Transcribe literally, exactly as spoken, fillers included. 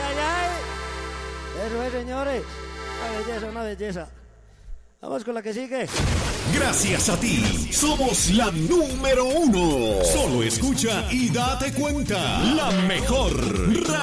ay, ay. Eso es, señores. Una belleza, una belleza. Vamos con la que sigue. Gracias a ti, somos la número uno. Solo escucha y date cuenta. La mejor